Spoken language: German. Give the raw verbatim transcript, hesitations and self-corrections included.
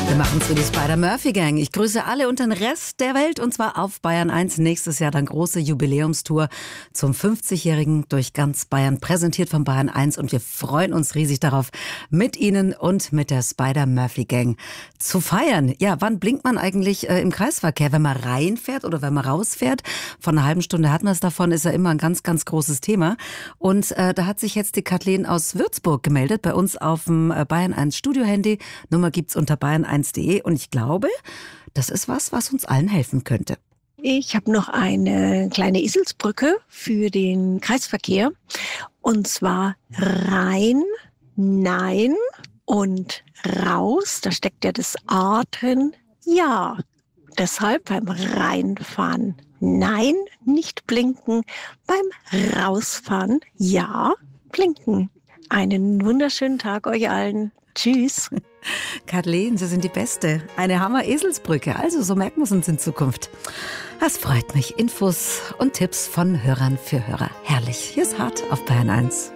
Wir machen es für die Spider-Murphy-Gang. Ich grüße alle und den Rest der Welt, und zwar auf Bayern eins. Nächstes Jahr dann große Jubiläumstour zum fünfzigjährigen durch ganz Bayern, präsentiert von Bayern eins. Und wir freuen uns riesig darauf, mit Ihnen und mit der Spider-Murphy-Gang zu feiern. Ja, wann blinkt man eigentlich äh, im Kreisverkehr? Wenn man reinfährt oder wenn man rausfährt? Von einer halben Stunde hat man es davon, ist ja immer ein ganz, ganz großes Thema. Und äh, da hat sich jetzt die Kathleen aus Würzburg gemeldet, bei uns auf dem äh, Bayern eins Studio-Handy. Nummer gibt's unter bayern eins punkt de, und ich glaube, das ist was, was uns allen helfen könnte. Ich habe noch eine kleine Eselsbrücke für den Kreisverkehr, und zwar rein, nein und raus. Da steckt ja das A drin, ja. Deshalb beim Reinfahren nein, nicht blinken, beim Rausfahren ja, blinken. Einen wunderschönen Tag euch allen. Tschüss. Kathleen, Sie sind die Beste. Eine Hammer-Eselsbrücke. Also, so merken wir es uns in Zukunft. Das freut mich. Infos und Tipps von Hörern für Hörer. Herrlich. Hier ist Hart auf Bayern eins.